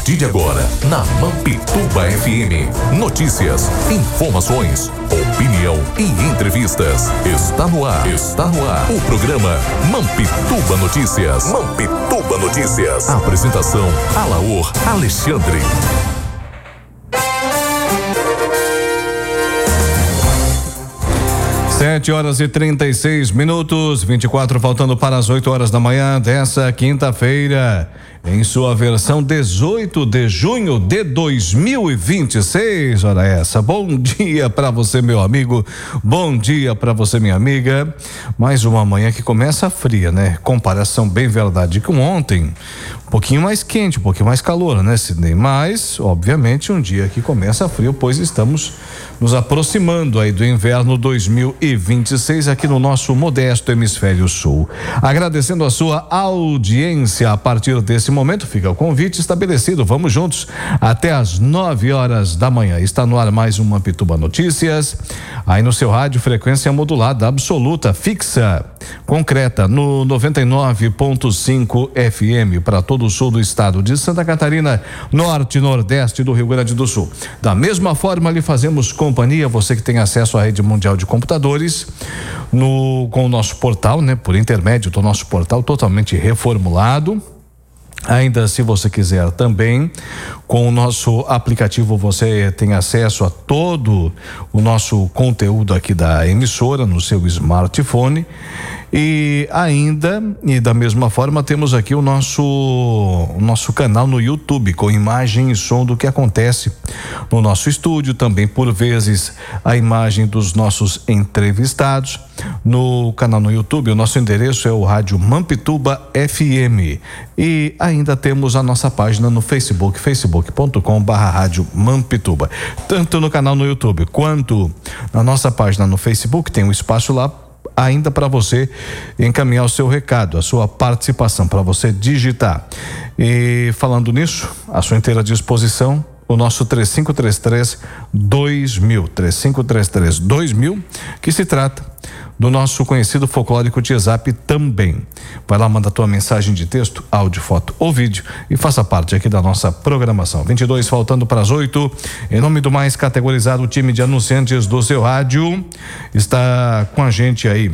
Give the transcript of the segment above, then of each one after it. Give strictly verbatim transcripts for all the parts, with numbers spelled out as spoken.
partir de agora, na Mampituba F M, notícias, informações, opinião e entrevistas. Está no ar, está no ar, o programa Mampituba Notícias. Mampituba Notícias. Apresentação, Alaor Alexandre. Sete horas e trinta e seis minutos, vinte e quatro faltando para as oito horas da manhã dessa quinta-feira, em sua versão dezoito de junho de dois mil e vinte e seis. Hora essa. Bom dia para você, meu amigo. Bom dia para você, minha amiga. Mais uma manhã que começa fria, né? Comparação bem verdade com ontem. Um pouquinho mais quente, um pouquinho mais calor, né, Sidney? Mas, obviamente, um dia que começa frio, pois estamos nos aproximando aí do inverno dois mil e vinte e seis aqui no nosso modesto hemisfério sul. Agradecendo a sua audiência a partir desse momento, fica o convite estabelecido. Vamos juntos até às nove horas da manhã. Está no ar mais uma Mampituba Notícias, aí no seu rádio, frequência modulada absoluta, fixa, concreta, no noventa e nove ponto cinco F M para todo o sul do estado de Santa Catarina, norte e nordeste do Rio Grande do Sul. Da mesma forma, lhe fazemos companhia, você que tem acesso à rede mundial de computadores, no, com o nosso portal, né? Por intermédio do nosso portal totalmente reformulado. Ainda, se você quiser também, com o nosso aplicativo você tem acesso a todo o nosso conteúdo aqui da emissora no seu smartphone. E ainda, e da mesma forma, temos aqui o nosso o nosso canal no YouTube, com imagem e som do que acontece no nosso estúdio, também por vezes a imagem dos nossos entrevistados. No canal no YouTube, o nosso endereço é o rádio Mampituba F M. E ainda temos a nossa página no Facebook, facebook ponto com barra rádio Mampituba. Tanto no canal no YouTube quanto na nossa página no Facebook, tem um espaço lá ainda para você encaminhar o seu recado, a sua participação, para você digitar. E falando nisso, à sua inteira disposição, o nosso três cinco três três dois mil, três cinco três três dois mil, que se trata do nosso conhecido folclórico WhatsApp também. Vai lá, manda tua mensagem de texto, áudio, foto ou vídeo e faça parte aqui da nossa programação. vinte e dois faltando para as oito. Em nome do mais categorizado, o time de anunciantes do seu rádio está com a gente aí.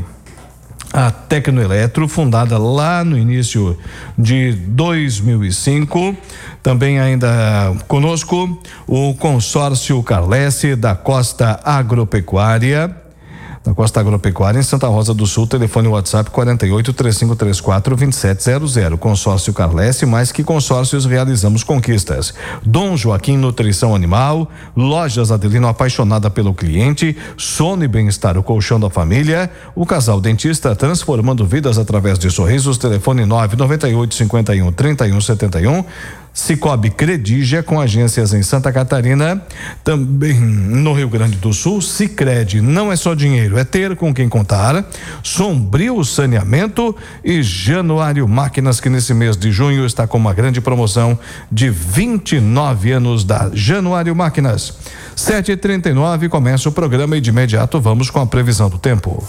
A Tecnoeletro, fundada lá no início de dois mil e cinco. Também ainda conosco o consórcio Carlesse da Costa Agropecuária. Da Costa Agropecuária em Santa Rosa do Sul, telefone WhatsApp quarenta e oito, três cinco três quatro, vinte e sete zero zero. Consórcio Carlesse, mais que consórcios, realizamos conquistas. Dom Joaquim Nutrição Animal, Lojas Adelino, apaixonada pelo cliente, Sono e Bem-Estar, o colchão da família, o Casal Dentista, transformando vidas através de sorrisos, telefone nove nove oito, cinco um, trinta e um setenta e um. Cicobi Credigia, com agências em Santa Catarina, também no Rio Grande do Sul. Sicredi, não é só dinheiro, é ter com quem contar. Sombrio Saneamento e Januário Máquinas, que nesse mês de junho está com uma grande promoção de vinte e nove anos da Januário Máquinas. sete e trinta e nove, começa o programa e de imediato vamos com a previsão do tempo.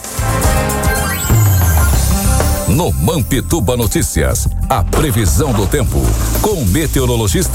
No Mampituba Notícias, a previsão do tempo com o meteorologista